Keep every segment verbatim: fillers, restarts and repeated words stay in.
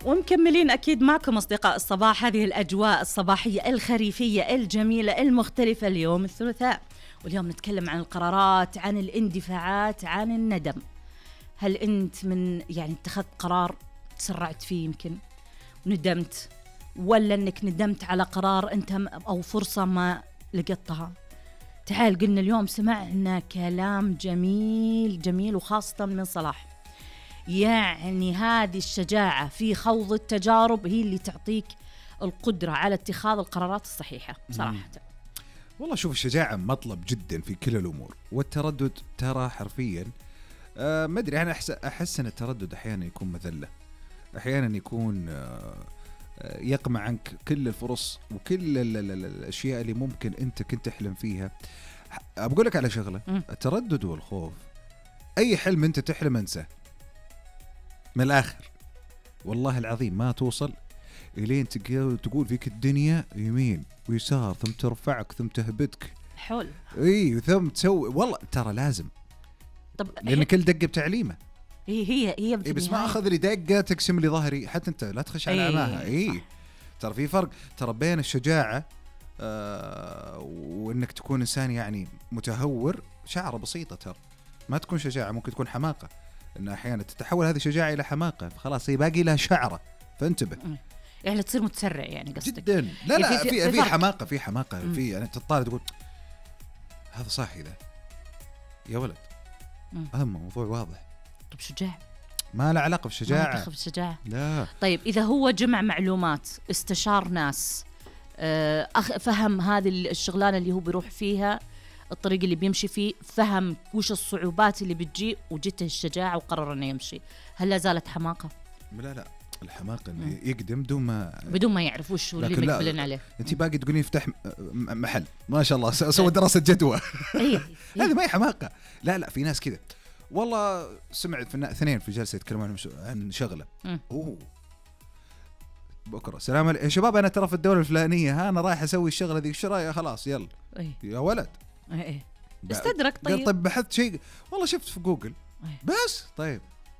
ومكملين أكيد معكم أصدقاء الصباح، هذه الأجواء الصباحية الخريفية الجميلة المختلفة. اليوم الثلاثاء، واليوم نتكلم عن القرارات، عن الاندفاعات، عن الندم. هل أنت من يعني اتخذت قرار تسرعت فيه يمكن وندمت، ولا أنك ندمت على قرار أنت أو فرصة ما لقطتها؟ تعال قلنا اليوم سمعنا كلام جميل جميل، وخاصة من صلاح. يعني هذه الشجاعة في خوض التجارب هي اللي تعطيك القدرة على اتخاذ القرارات الصحيحة صراحة. والله شوف، الشجاعة مطلب جدا في كل الأمور، والتردد ترى حرفيا آه ما أدري، أنا أحس, أحس أن التردد أحيانا يكون مذلة، أحيانا يكون آه يقمع عنك كل الفرص وكل الأشياء اللي ممكن أنت كنت تحلم فيها. أقول لك على شغلة، التردد والخوف، أي حلم أنت تحلم أنساه من الآخر، والله العظيم ما توصل إلين تقول فيك الدنيا يمين ويسار، ثم ترفعك ثم تهبطك حول إيه ثم تسوي. والله ترى لازم، طب لأن كل دقة بتعليمة. هي هي هي إيه بس ما أخذ لي دقة تقسم لي ظهري، حتى أنت لا تخش على عماها. إيه ترى في فرق ترى بين الشجاعة آه وإنك تكون إنسان يعني متهور. شعرة بسيطة ترى ما تكون شجاعة، ممكن تكون حماقة، إن أحيانا تتحول هذه الشجاعة إلى حماقة، فخلاص هي باقي لها شعرة، فانتبه. يعني تصير متسرع يعني قصدك جدا. لا لا في في, في, في حماقة في حماقة مم. في يعني تطالع تقول هذا صح ذا يا ولد، أهم موضوع واضح. طب شجاع ما له علاقة بالشجاعة، ما تخف الشجاعة. لا. طيب إذا هو جمع معلومات، استشار ناس، أخ فهم هذه الشغلانة اللي هو بيروح فيها، الطريق اللي بيمشي فيه، فهم وش الصعوبات اللي بتجي وجته الشجاعة وقرر انه يمشي، هل لا زالت حماقة؟ لا لا، الحماقة انه يقدم بدون ما بدون ما يعرف وش اللي مقبلين عليه. انت باقي تقولين يفتح محل ما شاء الله سوى دراسة جدوى. هذه ما هي حماقة. لا لا، في ناس كذا. والله سمعت في اثنين في جلسة يتكلمون عن شغلة، اوه بكرة سلام عليكم يا شباب، انا ترى في الدولة الفلانية، ها انا رايح اسوي الشغلة ذي، ايش رايك؟ خلاص يلا أيه. يا ولد ايه استدرك. طيب طيب بحثت شيء، والله شفت في جوجل أيه. بس طيب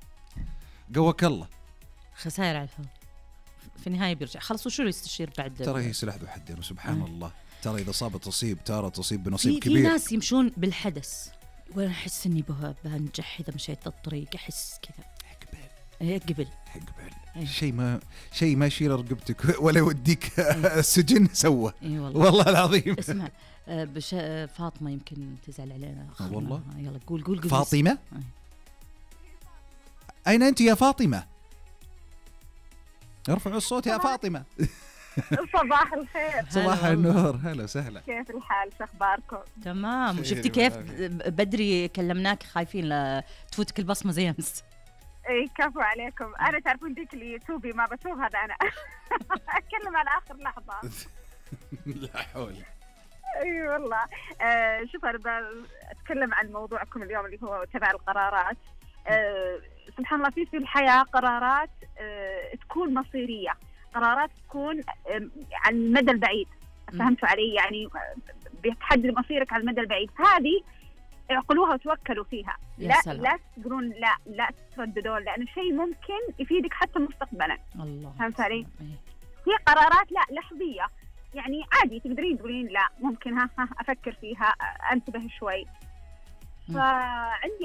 قوك الله، خسائر على الفاضي، في النهاية بيرجع خلاص. وشو يستشير بعد؟ ترى هي سلاح ذو حدين سبحان أيه. الله. ترى إذا صابت تصيب، ترى تصيب بنصيب في كبير. في ناس يمشون بالحدث، وانا احس اني بنجح اذا مشيت الطريق، احس كذا ايه قبل قبل شيء ما شيء ما يشيل رقبتك ولا يوديك السجن سوى. اي والله والله العظيم. اسمع بش فاطمة يمكن تزعل علينا والله. يلا قول قول قول فاطمة أين أنت يا فاطمة؟ ارفعوا الصوت يا فاطمة. صباح الخير. صباح النور، هلا وسهلا. كيف الحال؟ شو اخباركم؟ تمام. وشفتي كيف بدري كلمناك خايفين لا تفوتك البصمة زي امس. اي كفو عليكم، انا تعرفون ديك اللي توبي ما بتوب، هذا انا. اتكلم على اخر لحظة. لا حول. اي والله. آه شوف انا بتكلم عن موضوعكم اليوم اللي هو تبع القرارات. آه سبحان الله، في في الحياة قرارات آه تكون مصيرية، قرارات تكون آه على المدى البعيد. فهمتوا علي؟ يعني بتحدد مصيرك على المدى البعيد. هذه اعقلوها وتوكلوا فيها. لا سلام. لا تقولون لا لا ترددون، لأن شيء ممكن يفيدك حتى مستقبلا. الله. فهمت علي؟ في قرارات لا لحظية، يعني عادي تقدرين تقولين لا ممكن ها ها أفكر فيها، أنتبه شوي. فعندي